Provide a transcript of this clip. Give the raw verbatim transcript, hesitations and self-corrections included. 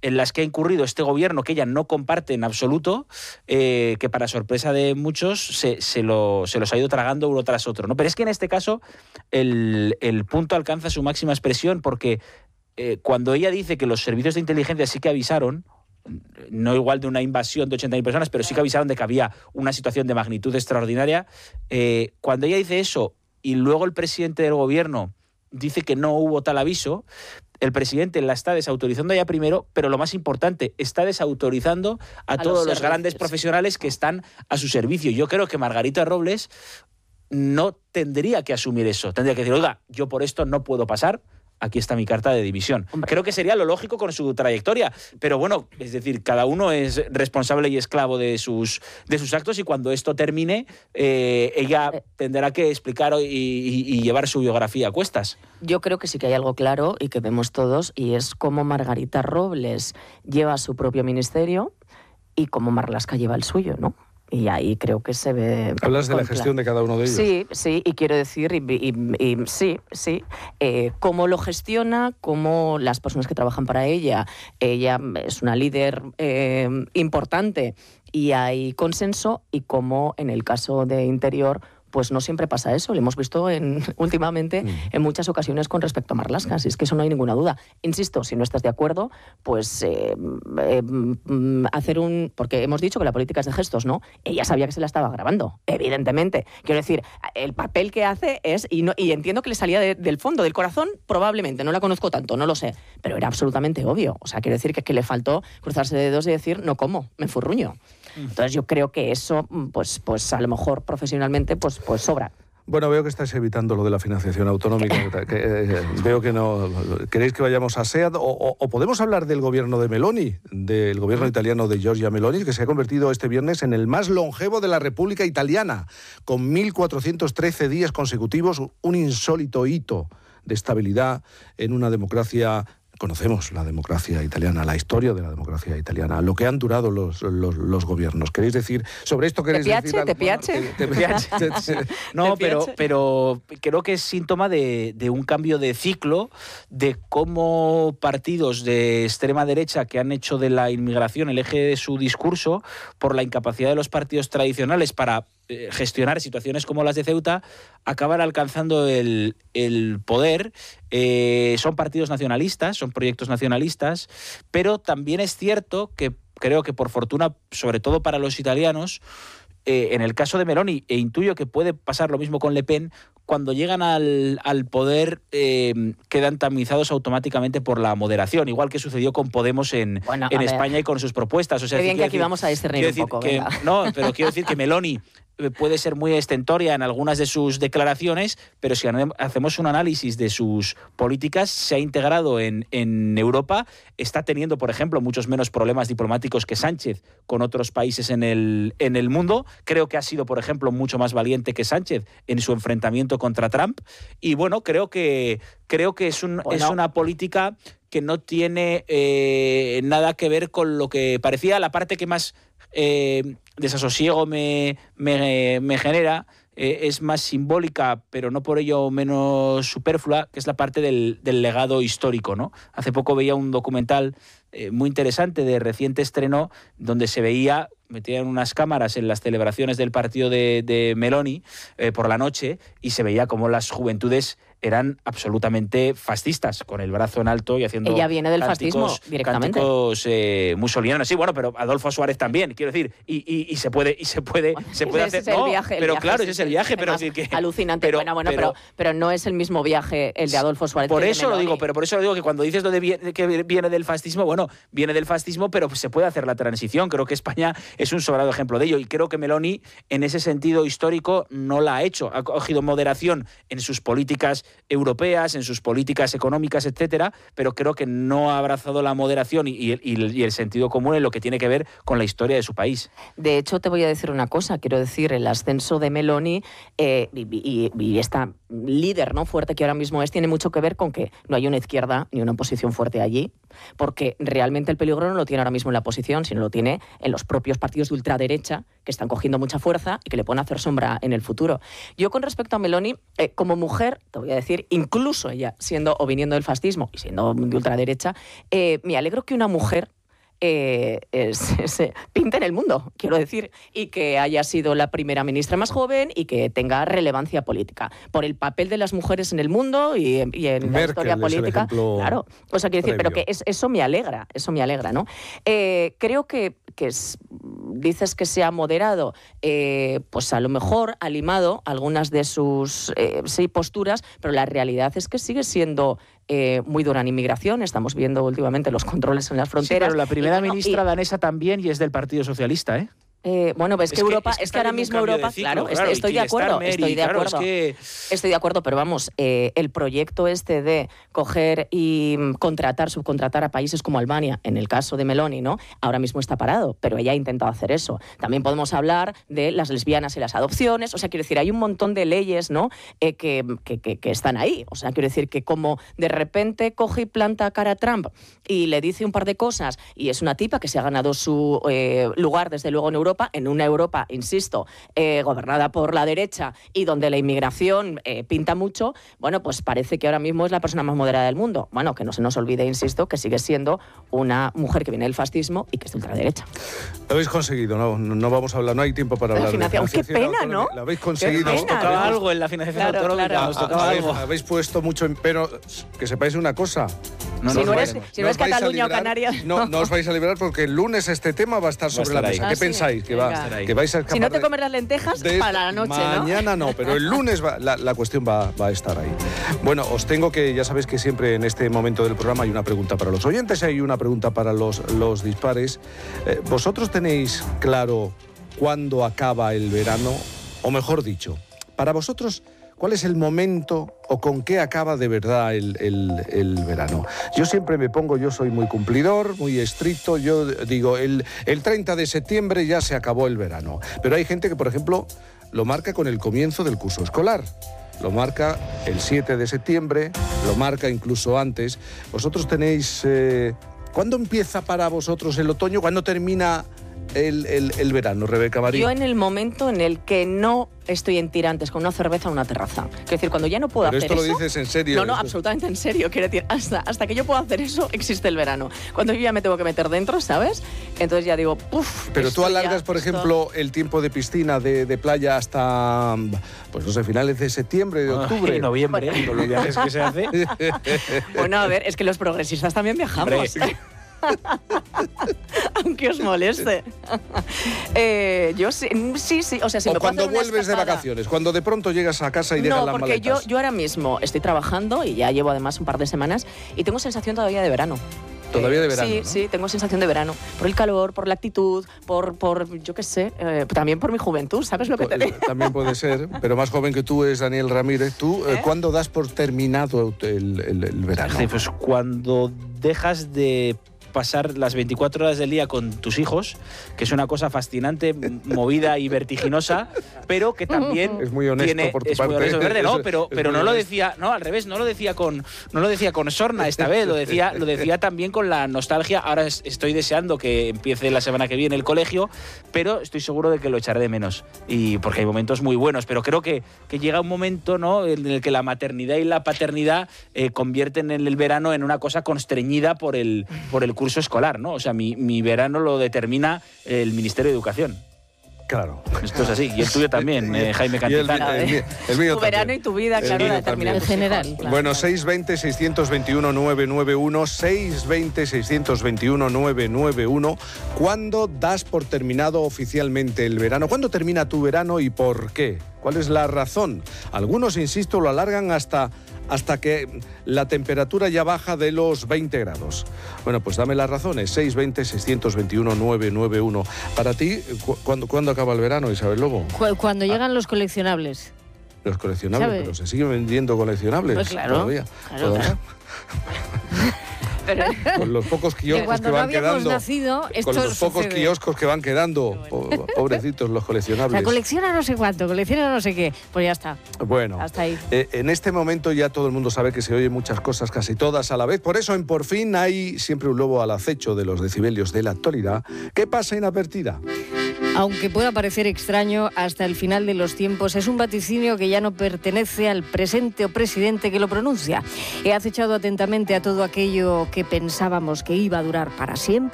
en las que ha incurrido este gobierno, que ella no comparte en absoluto, eh, que para sorpresa de muchos se, se, lo, se los ha ido tragando uno tras otro, ¿no? Pero es que en este caso el, el punto alcanza su máxima expresión porque eh, cuando ella dice que los servicios de inteligencia sí que avisaron, no igual de una invasión de ochenta mil personas, pero sí que avisaron de que había una situación de magnitud extraordinaria, eh, cuando ella dice eso y luego el presidente del gobierno dice que no hubo tal aviso, el presidente la está desautorizando ya primero, pero lo más importante, está desautorizando a, a todos los, los grandes profesionales que están a su servicio. Yo creo que Margarita Robles no tendría que asumir eso. Tendría que decir, oiga, yo por esto no puedo pasar, aquí está mi carta de dimisión. Hombre. Creo que sería lo lógico con su trayectoria, pero bueno, es decir, cada uno es responsable y esclavo de sus, de sus actos y cuando esto termine, eh, ella tendrá que explicar y, y, y llevar su biografía a cuestas. Yo creo que sí que hay algo claro y que vemos todos, y es cómo Margarita Robles lleva su propio ministerio y cómo Marlaska lleva el suyo, ¿no? Y ahí creo que se ve... Hablas de la gestión de cada uno de ellos. Sí, sí, y quiero decir, y, y, y, sí, sí, eh, cómo lo gestiona, cómo las personas que trabajan para ella, ella es una líder eh, importante y hay consenso, y cómo en el caso de Interior pues no siempre pasa eso. Lo hemos visto en, últimamente mm. en muchas ocasiones con respecto a Marlaska, así es que eso no hay ninguna duda. Insisto, si no estás de acuerdo, pues eh, eh, hacer un... Porque hemos dicho que la política es de gestos, ¿no? Ella sabía que se la estaba grabando, evidentemente. Quiero decir, el papel que hace es... Y, no, y entiendo que le salía de, del fondo, del corazón, probablemente. No la conozco tanto, no lo sé. Pero era absolutamente obvio. O sea, quiero decir que, que le faltó cruzarse de dedos y decir, no como, me furruño. Entonces yo creo que eso, pues, pues a lo mejor profesionalmente, pues, pues sobra. Bueno, veo que estáis evitando lo de la financiación autonómica. que, eh, veo que no... ¿Queréis que vayamos a SEAD? O, o, o podemos hablar del gobierno de Meloni, del gobierno italiano de Giorgia Meloni, que se ha convertido este viernes en el más longevo de la República Italiana, con mil cuatrocientos trece días consecutivos, un insólito hito de estabilidad en una democracia... Conocemos la democracia italiana, la historia de la democracia italiana, lo que han durado los, los, los gobiernos. ¿Queréis decir sobre esto? ¿Queréis ¿Te piache? decir algo? ¿Te piache? Bueno, te, te piache. No, pero, pero creo que es síntoma de, de un cambio de ciclo, de cómo partidos de extrema derecha que han hecho de la inmigración el eje de su discurso, por la incapacidad de los partidos tradicionales para eh, gestionar situaciones como las de Ceuta, acaban alcanzando el, el poder. Eh, son partidos nacionalistas, son proyectos nacionalistas, pero también es cierto que creo que por fortuna, sobre todo para los italianos, eh, en el caso de Meloni, e intuyo que puede pasar lo mismo con Le Pen, cuando llegan al, al poder eh, quedan tamizados automáticamente por la moderación, igual que sucedió con Podemos en, bueno, en España y con sus propuestas. O sea, qué bien que aquí decir, vamos a discernir un poco. Que, no, pero quiero decir que Meloni puede ser muy estentoria en algunas de sus declaraciones, pero si hacemos un análisis de sus políticas, se ha integrado en, en Europa, está teniendo, por ejemplo, muchos menos problemas diplomáticos que Sánchez con otros países en el, en el mundo. Creo que ha sido, por ejemplo, mucho más valiente que Sánchez en su enfrentamiento contra Trump. Y bueno, creo que, creo que es, un, bueno. es una política que no tiene eh, nada que ver con lo que parecía. La parte que más eh, desasosiego me, me, me genera eh, es más simbólica, pero no por ello menos superflua, que es la parte del, del legado histórico, ¿no? Hace poco veía un documental eh, muy interesante de reciente estreno, donde se veía, metían unas cámaras en las celebraciones del partido de, de Meloni eh, por la noche, y se veía como las juventudes eran absolutamente fascistas, con el brazo en alto y haciendo... Ella viene del cánticos, fascismo directamente. Cánticos eh, musolinianos, sí, bueno, pero Adolfo Suárez también, quiero decir, y, y, y se puede, y se puede, bueno, se puede hacer... Es el no, viaje, el pero viaje, claro, sí, ese es el viaje, pero decir que... Alucinante, pero, bueno, bueno, pero, pero, pero no es el mismo viaje el de Adolfo Suárez. Por que eso de lo digo, pero por eso lo digo, que cuando dices lo de que viene del fascismo, bueno, viene del fascismo, pero se puede hacer la transición. Creo que España es un sobrado ejemplo de ello, y creo que Meloni, en ese sentido histórico, no la ha hecho. Ha cogido moderación en sus políticas europeas, en sus políticas económicas, etcétera, pero creo que no ha abrazado la moderación y, y, y el sentido común en lo que tiene que ver con la historia de su país. De hecho, te voy a decir una cosa, quiero decir, el ascenso de Meloni eh, y, y, y esta líder, ¿no?, fuerte que ahora mismo es, tiene mucho que ver con que no hay una izquierda ni una oposición fuerte allí, porque realmente el peligro no lo tiene ahora mismo en la oposición, sino lo tiene en los propios partidos de ultraderecha, que están cogiendo mucha fuerza y que le pueden hacer sombra en el futuro. Yo, con respecto a Meloni, eh, como mujer, te voy a decir, incluso ella siendo o viniendo del fascismo y siendo de ultraderecha, eh, me alegro que una mujer eh, se, se pinte en el mundo, quiero decir, y que haya sido la primera ministra más joven y que tenga relevancia política por el papel de las mujeres en el mundo y, y en la historia política. Claro, o sea, quiero decir, pero que es, eso me alegra, eso me alegra, ¿no? Eh, creo que, que es, dices que se ha moderado, eh, pues a lo mejor ha limado algunas de sus eh, sí, posturas, pero la realidad es que sigue siendo eh, muy dura en inmigración. Estamos viendo últimamente los controles en las fronteras. Sí, pero la primera y, bueno, ministra y, danesa también y es del Partido Socialista, ¿eh? Eh, bueno, pues es, es que Europa, es que, es que ahora mismo Europa, ciclo, claro, claro, estoy de acuerdo, estoy de acuerdo, claro, es que... estoy de acuerdo, pero vamos, eh, el proyecto este de coger y contratar, subcontratar a países como Albania, en el caso de Meloni, ¿no? Ahora mismo está parado, pero ella ha intentado hacer eso. También podemos hablar de las lesbianas y las adopciones, o sea, quiero decir, hay un montón de leyes, ¿no? Eh, que, que, que, que están ahí, o sea, quiero decir que como de repente coge y planta cara a Trump y le dice un par de cosas y es una tipa que se ha ganado su eh, lugar, desde luego, en Europa, en una Europa, insisto, eh, gobernada por la derecha y donde la inmigración eh, pinta mucho, bueno, pues parece que ahora mismo es la persona más moderada del mundo. Bueno, que no se nos olvide, insisto, que sigue siendo una mujer que viene del fascismo y que es de ultraderecha. Lo habéis conseguido, no, no vamos a hablar, no hay tiempo para hablar de financiación. de financiación. Qué pena, ¿no? Lo habéis conseguido. Nos tocaba algo en la financiación claro, autonómica, claro. nos tocaba habéis, algo. Habéis puesto mucho, en, pero que sepáis una cosa. No, si, no eres, si no es Cataluña o Canarias. No, no os vais a liberar porque el lunes este tema va a estar sobre la mesa. Ah, ¿Qué sí. pensáis? Que, va, que vais a escapar si no te comes las lentejas, de, para la noche, mañana ¿no? no, pero el lunes va, la, la cuestión va, va a estar ahí. Bueno, os tengo que, ya sabéis que siempre en este momento del programa hay una pregunta para los oyentes, hay una pregunta para los, los dispares. Eh, ¿Vosotros tenéis claro cuándo acaba el verano? O mejor dicho, para vosotros, ¿cuál es el momento o con qué acaba de verdad el, el, el verano? Yo siempre me pongo, yo soy muy cumplidor, muy estricto, yo digo, el, el treinta de septiembre ya se acabó el verano. Pero hay gente que, por ejemplo, lo marca con el comienzo del curso escolar. Lo marca el siete de septiembre, lo marca incluso antes. Vosotros tenéis... Eh, ¿Cuándo empieza para vosotros el otoño? ¿Cuándo termina el, el, el verano, Rebeca Marín? Yo en el momento en el que no estoy en tirantes con una cerveza en una terraza. Quiero decir, cuando ya no puedo Pero hacer esto eso... lo dices en serio. No, no, esto... absolutamente en serio. Quiero decir, hasta, hasta que yo pueda hacer eso, existe el verano. Cuando yo ya me tengo que meter dentro, ¿sabes? Entonces ya digo, uff... Pero tú alargas, por esto... ejemplo, el tiempo de piscina, de, de playa hasta, pues no sé, finales de septiembre, de octubre. Ay, noviembre, bueno. Con los viajes que se hace. Bueno, a ver, es que los progresistas también viajamos. Aunque os moleste. eh, yo sí, sí, sí, o sea, si o me cuando puedo hacer vuelves una de vacaciones, cuando de pronto llegas a casa y dejas no, las porque maletas. yo, yo ahora mismo estoy trabajando y ya llevo además un par de semanas y tengo sensación todavía de verano. Todavía de verano, Sí, ¿no? sí, tengo sensación de verano. Por el calor, por la actitud, por, por yo qué sé, eh, también por mi juventud, ¿sabes lo que te digo? También puede ser, pero más joven que tú es Daniel Ramírez. ¿Tú ¿Eh? ¿Cuándo das por terminado el, el, el verano? Sí, pues cuando dejas de pasar las veinticuatro horas del día con tus hijos, que es una cosa fascinante, movida y vertiginosa, pero que también es muy honesto tiene, por tu es parte. Muy honesto, verde, no, pero, pero no lo honesto. decía, no, al revés, no lo decía con, no lo decía con sorna esta vez, lo decía, lo decía también con la nostalgia. Ahora es, estoy deseando que empiece la semana que viene el colegio, pero estoy seguro de que lo echaré de menos, y porque hay momentos muy buenos, pero creo que, que llega un momento, ¿no?, en el que la maternidad y la paternidad eh, convierten el, el verano en una cosa constreñida por el, por el curso escolar, ¿no? O sea, mi, mi verano lo determina el Ministerio de Educación. Claro. Esto es así. Y el tuyo también, eh, Jaime Cantizano. El, el, el, el mío tu verano y tu vida, claro, la determina en general. Claro. Bueno, seis veinte, seiscientos veintiuno, novecientos noventa y uno, seis veinte, seiscientos veintiuno, novecientos noventa y uno. ¿Cuándo das por terminado oficialmente el verano? ¿Cuándo termina tu verano y por qué? ¿Cuál es la razón? Algunos, insisto, lo alargan hasta... hasta que la temperatura ya baja de los veinte grados. Bueno, pues dame las razones. seis veinte, seiscientos veintiuno, novecientos noventa y uno. Para ti, ¿cu ¿cuándo, ¿cuándo acaba el verano, Isabel Lobo? Cuando ah. llegan los coleccionables. Los coleccionables, ¿Sabe? pero se siguen vendiendo coleccionables. Pues claro, todavía. claro, ¿Todavía? claro. Pero... Con los pocos kioscos que, que van no quedando. Nacido, esto con los pocos sucede. kioscos que van quedando. Pobrecitos los coleccionables. O sea, colecciona no sé cuánto, colecciona no sé qué. Pues ya está. Bueno, hasta ahí. Eh, en este momento ya todo el mundo sabe que se oyen muchas cosas, casi todas a la vez. Por eso en Por Fin hay siempre un lobo al acecho de los decibelios de la actualidad. ¿Qué pasa inadvertida? Aunque pueda parecer extraño, hasta el final de los tiempos es un vaticinio que ya no pertenece al presente o presidente que lo pronuncia. He acechado atentamente a todo aquello que pensábamos que iba a durar para siempre.